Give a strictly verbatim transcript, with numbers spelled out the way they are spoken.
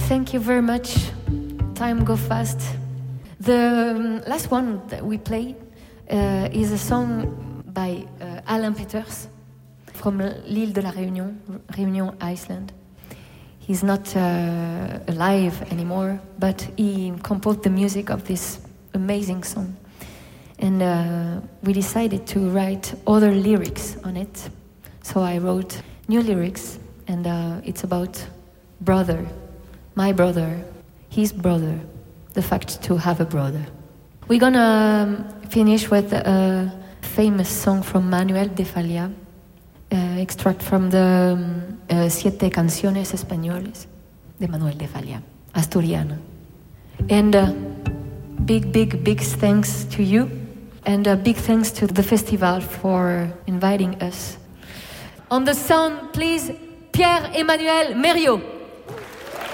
Thank you very much. Time go fast. The um, last one that we play uh, is a song by uh, Alain Peters from l'île de la Réunion, Réunion, Iceland. He's not uh, alive anymore, but he composed the music of this amazing song. And uh, we decided to write other lyrics on it. So I wrote new lyrics, and uh, it's about brother, my brother, his brother, the fact to have a brother. We're gonna um, finish with a famous song from Manuel de Falla, uh, extract from the um, uh, Siete Canciones Españoles de Manuel de Falla, Asturiana. And uh, big, big, big thanks to you, and uh, big thanks to the festival for inviting us. On the sound, please, Pierre-Emmanuel Mériot.